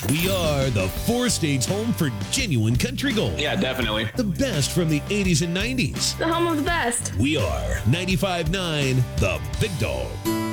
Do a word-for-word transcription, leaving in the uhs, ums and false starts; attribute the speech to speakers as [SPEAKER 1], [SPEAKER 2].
[SPEAKER 1] We are the Four States home for genuine country gold.
[SPEAKER 2] Yeah, definitely.
[SPEAKER 1] The best from the eighties and nineties.
[SPEAKER 3] The home of the best.
[SPEAKER 1] We are ninety-five point nine The Big Dog.